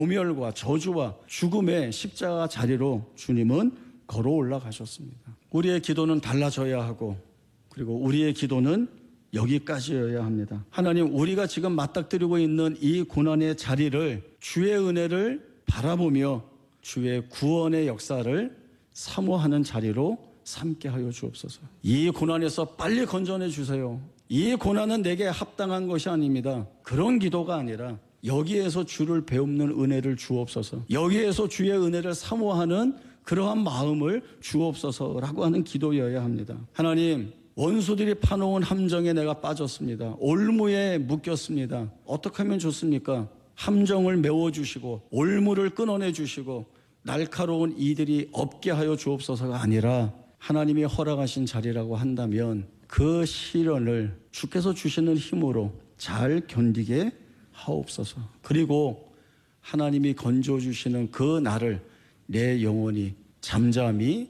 모멸과 저주와 죽음의 십자가 자리로 주님은 걸어 올라가셨습니다. 우리의 기도는 달라져야 하고, 그리고 우리의 기도는 여기까지여야 합니다. 하나님, 우리가 지금 맞닥뜨리고 있는 이 고난의 자리를, 주의 은혜를 바라보며 주의 구원의 역사를 사모하는 자리로 삼게 하여 주옵소서. 이 고난에서 빨리 건져내 주세요. 이 고난은 내게 합당한 것이 아닙니다. 그런 기도가 아니라 여기에서 주를 배우는 은혜를 주옵소서. 여기에서 주의 은혜를 사모하는 그러한 마음을 주옵소서라고 하는 기도여야 합니다. 하나님, 원수들이 파놓은 함정에 내가 빠졌습니다. 올무에 묶였습니다. 어떻게 하면 좋습니까? 함정을 메워주시고 올무를 끊어내 주시고 날카로운 이들이 없게 하여 주옵소서가 아니라, 하나님이 허락하신 자리라고 한다면 그 시련을 주께서 주시는 힘으로 잘 견디게 하옵소서. 그리고 하나님이 건져주시는 그 날을 내 영혼이 잠잠히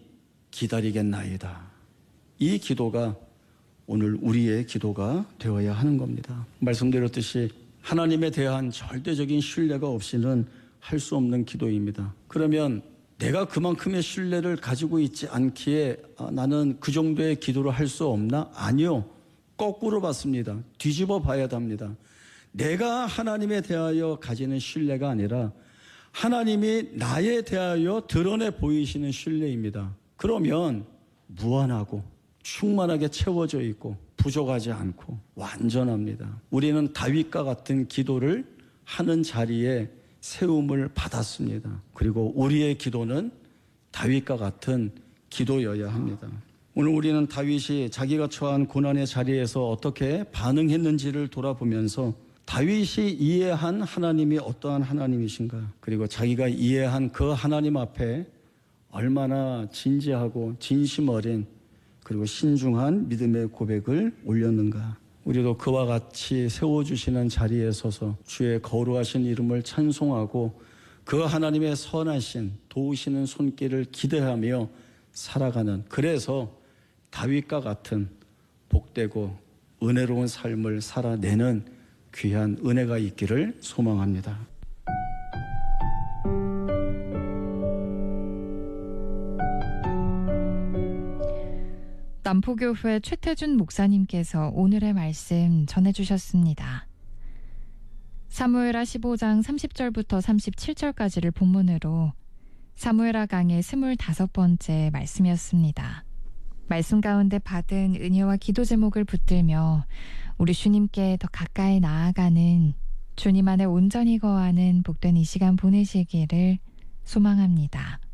기다리겠나이다. 이 기도가 오늘 우리의 기도가 되어야 하는 겁니다. 말씀드렸듯이 하나님에 대한 절대적인 신뢰가 없이는 할 수 없는 기도입니다. 그러면 내가 그만큼의 신뢰를 가지고 있지 않기에 나는 그 정도의 기도를 할 수 없나? 아니요. 거꾸로 봤습니다. 뒤집어 봐야 합니다. 내가 하나님에 대하여 가지는 신뢰가 아니라 하나님이 나에 대하여 드러내 보이시는 신뢰입니다. 그러면 무한하고 충만하게 채워져 있고 부족하지 않고 완전합니다. 우리는 다윗과 같은 기도를 하는 자리에 세움을 받았습니다. 그리고 우리의 기도는 다윗과 같은 기도여야 합니다. 오늘 우리는 다윗이 자기가 처한 고난의 자리에서 어떻게 반응했는지를 돌아보면서 다윗이 이해한 하나님이 어떠한 하나님이신가, 그리고 자기가 이해한 그 하나님 앞에 얼마나 진지하고 진심 어린 그리고 신중한 믿음의 고백을 올렸는가. 우리도 그와 같이 세워주시는 자리에 서서 주의 거룩하신 이름을 찬송하고 그 하나님의 선하신 도우시는 손길을 기대하며 살아가는, 그래서 다윗과 같은 복되고 은혜로운 삶을 살아내는 귀한 은혜가 있기를 소망합니다. 남포교회 최태준 목사님께서 오늘의 말씀 전해주셨습니다. 사무엘하 15장 30절부터 37절까지를 본문으로 사무엘하 강의 25번째 말씀이었습니다. 말씀 가운데 받은 은혜와 기도 제목을 붙들며 우리 주님께 더 가까이 나아가는, 주님 안에 온전히 거하는 복된 이 시간 보내시기를 소망합니다.